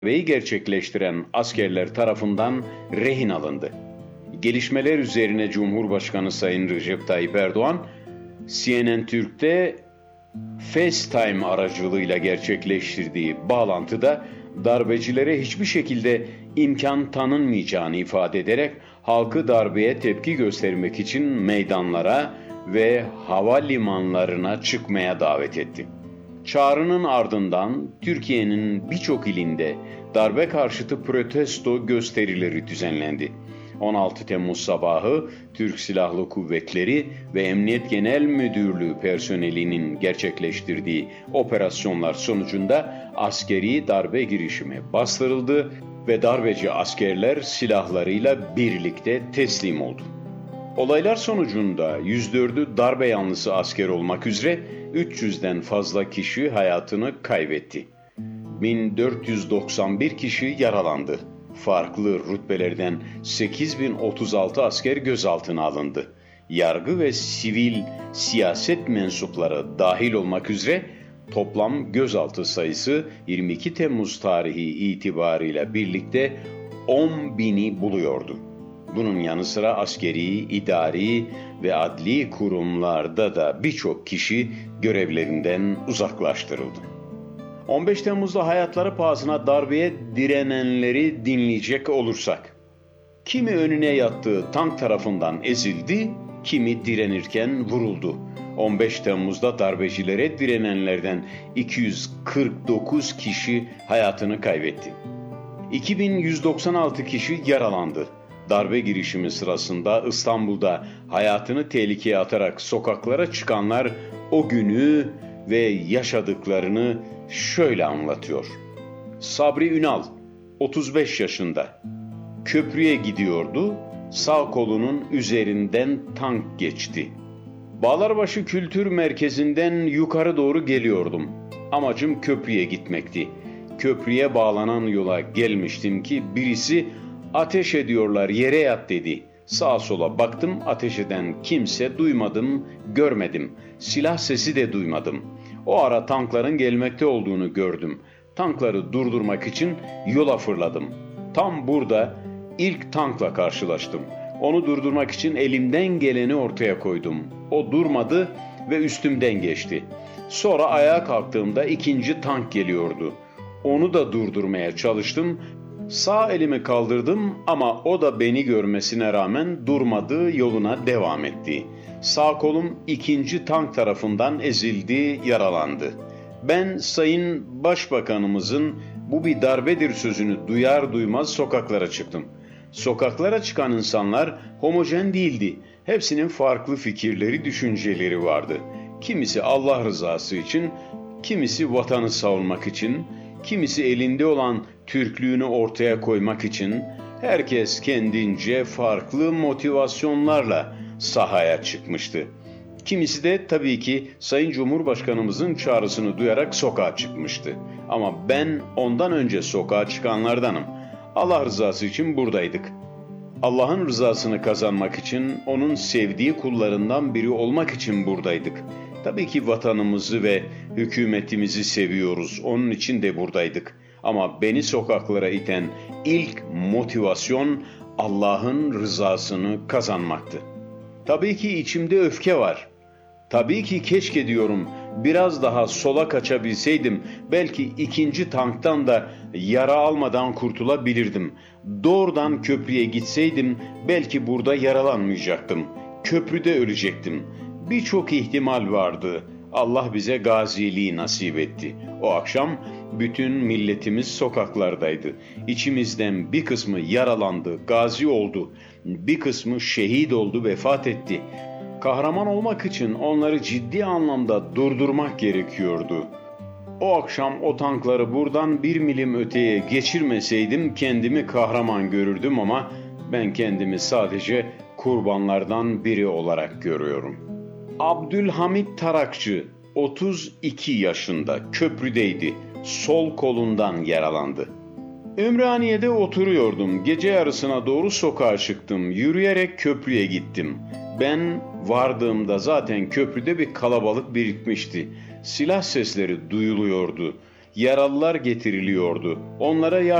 darbeyi gerçekleştiren askerler tarafından rehin alındı. Gelişmeler üzerine Cumhurbaşkanı Sayın Recep Tayyip Erdoğan, CNN Türk'te FaceTime aracılığıyla gerçekleştirdiği bağlantıda darbecilere hiçbir şekilde imkan tanınmayacağını ifade ederek halkı darbeye tepki göstermek için meydanlara ve havalimanlarına çıkmaya davet etti. Çağrının ardından Türkiye'nin birçok ilinde darbe karşıtı protesto gösterileri düzenlendi. 16 Temmuz sabahı Türk Silahlı Kuvvetleri ve Emniyet Genel Müdürlüğü personelinin gerçekleştirdiği operasyonlar sonucunda askeri darbe girişimi bastırıldı ve darbeci askerler silahlarıyla birlikte teslim oldu. Olaylar sonucunda 104'ü darbe yanlısı asker olmak üzere 300'den fazla kişi hayatını kaybetti. 1491 kişi yaralandı. Farklı rütbelerden 8036 asker gözaltına alındı. Yargı ve sivil siyaset mensupları dahil olmak üzere toplam gözaltı sayısı 22 Temmuz tarihi itibarıyla birlikte 10.000'i buluyordu. Bunun yanı sıra askeri, idari ve adli kurumlarda da birçok kişi görevlerinden uzaklaştırıldı. 15 Temmuz'da hayatları pahasına darbeye direnenleri dinleyecek olursak, kimi önüne yattığı tank tarafından ezildi, kimi direnirken vuruldu. 15 Temmuz'da darbecilere direnenlerden 249 kişi hayatını kaybetti. 2196 kişi yaralandı. Darbe girişimi sırasında İstanbul'da hayatını tehlikeye atarak sokaklara çıkanlar o günü ve yaşadıklarını şöyle anlatıyor. Sabri Ünal, 35 yaşında. Köprüye gidiyordu, sağ kolunun üzerinden tank geçti. Bağlarbaşı Kültür Merkezi'nden yukarı doğru geliyordum. Amacım köprüye gitmekti. Köprüye bağlanan yola gelmiştim ki birisi "Ateş ediyorlar, yere yat" dedi. Sağa sola baktım, ateş eden kimse duymadım, görmedim. Silah sesi de duymadım. O ara tankların gelmekte olduğunu gördüm. Tankları durdurmak için yola fırladım. Tam burada ilk tankla karşılaştım. Onu durdurmak için elimden geleni ortaya koydum. O durmadı ve üstümden geçti. Sonra ayağa kalktığımda ikinci tank geliyordu. Onu da durdurmaya çalıştım. Sağ elimi kaldırdım ama o da beni görmesine rağmen durmadı, yoluna devam etti. Sağ kolum ikinci tank tarafından ezildi, yaralandı. Ben Sayın Başbakanımızın "bu bir darbedir" sözünü duyar duymaz sokaklara çıktım. Sokaklara çıkan insanlar homojen değildi. Hepsinin farklı fikirleri, düşünceleri vardı. Kimisi Allah rızası için, kimisi vatanı savunmak için, kimisi elinde olan Türklüğünü ortaya koymak için, herkes kendince farklı motivasyonlarla sahaya çıkmıştı. Kimisi de tabii ki Sayın Cumhurbaşkanımızın çağrısını duyarak sokağa çıkmıştı. Ama ben ondan önce sokağa çıkanlardanım. Allah rızası için buradaydık. Allah'ın rızasını kazanmak için, onun sevdiği kullarından biri olmak için buradaydık. Tabii ki vatanımızı ve hükümetimizi seviyoruz, onun için de buradaydık. Ama beni sokaklara iten ilk motivasyon Allah'ın rızasını kazanmaktı. Tabii ki içimde öfke var. Tabii ki keşke diyorum biraz daha sola kaçabilseydim, belki ikinci tanktan da yara almadan kurtulabilirdim. Doğrudan köprüye gitseydim belki burada yaralanmayacaktım. Köprüde ölecektim. Birçok ihtimal vardı. Allah bize gaziliği nasip etti. O akşam bütün milletimiz sokaklardaydı. İçimizden bir kısmı yaralandı, gazi oldu. Bir kısmı şehit oldu, vefat etti. Kahraman olmak için onları ciddi anlamda durdurmak gerekiyordu. O akşam o tankları buradan 1 milim öteye geçirmeseydim kendimi kahraman görürdüm ama ben kendimi sadece kurbanlardan biri olarak görüyorum. Abdülhamit Tarakçı, 32 yaşında, köprüdeydi. Sol kolundan yaralandı. Ümraniye'de oturuyordum. Gece yarısına doğru sokağa çıktım. Yürüyerek köprüye gittim. Ben vardığımda zaten köprüde bir kalabalık birikmişti. Silah sesleri duyuluyordu. Yaralılar getiriliyordu. Onlara